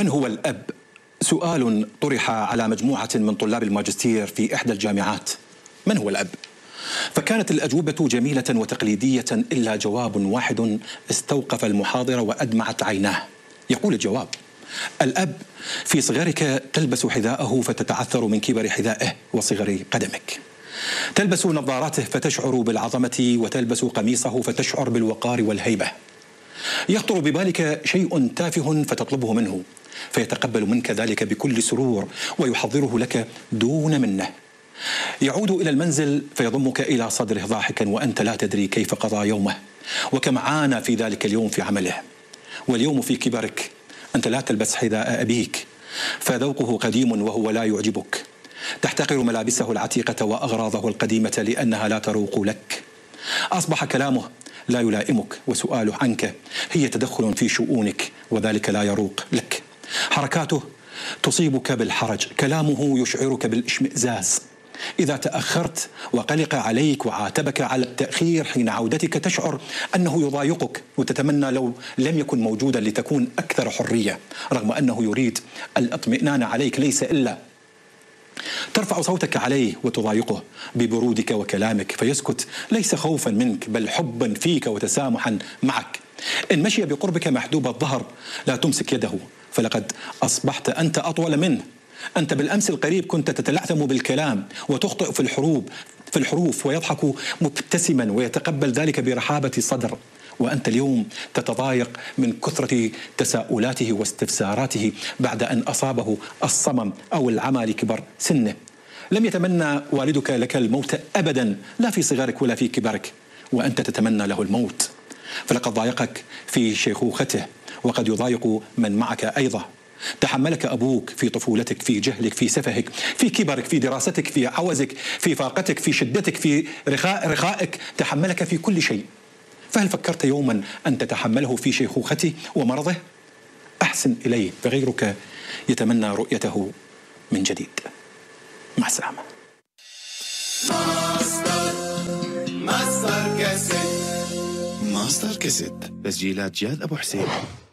من هو الأب؟ سؤال طرح على مجموعة من طلاب الماجستير في إحدى الجامعات. من هو الأب؟ فكانت الأجوبة جميلة وتقليدية إلا جواب واحد استوقف المحاضر وأدمعت عيناه. يقول الجواب: الأب في صغرك تلبس حذاءه فتتعثر من كبر حذائه وصغر قدمك، تلبس نظاراته فتشعر بالعظمة، وتلبس قميصه فتشعر بالوقار والهيبة. يخطر ببالك شيء تافه فتطلبه منه فيتقبل منك ذلك بكل سرور ويحضره لك دون منه. يعود إلى المنزل فيضمك إلى صدره ضاحكا وأنت لا تدري كيف قضى يومه وكم عانى في ذلك اليوم في عمله. واليوم في كبرك أنت لا تلبس حذاء أبيك فذوقه قديم وهو لا يعجبك، تحتقر ملابسه العتيقة وأغراضه القديمة لأنها لا تروق لك. أصبح كلامه لا يلائمك وسؤاله عنك هي تدخل في شؤونك وذلك لا يروق لك. حركاته تصيبك بالحرج، كلامه يشعرك بالاشمئزاز. إذا تأخرت وقلق عليك وعاتبك على التأخير حين عودتك تشعر أنه يضايقك وتتمنى لو لم يكن موجودا لتكون أكثر حرية، رغم أنه يريد الاطمئنان عليك ليس إلا. ترفع صوتك عليه وتضايقه ببرودك وكلامك فيسكت، ليس خوفا منك بل حبا فيك وتسامحا معك. إن مشي بقربك محدوب الظهر لا تمسك يده فلقد أصبحت أنت أطول منه. أنت بالأمس القريب كنت تتلعثم بالكلام وتخطئ في الحروف ويضحك مبتسما ويتقبل ذلك برحابة صدر، وأنت اليوم تتضايق من كثرة تساؤلاته واستفساراته بعد أن أصابه الصمم أو العمى لكبر سنه. لم يتمنى والدك لك الموت أبدا، لا في صغرك ولا في كبرك، وأنت تتمنى له الموت. فلقد ضايقك في شيخوخته وقد يضايق من معك أيضا. تحملك أبوك في طفولتك، في جهلك، في سفهك، في كبرك، في دراستك، في عوزك، في فاقتك، في شدتك، في رخائك، تحملك في كل شيء. فهل فكرت يوما أن تتحمله في شيخوخته ومرضه؟ أحسن إليه فغيرك يتمنى رؤيته من جديد. مع السلامة. ماستر كاسيت تسجيلات جاد أبو حسين.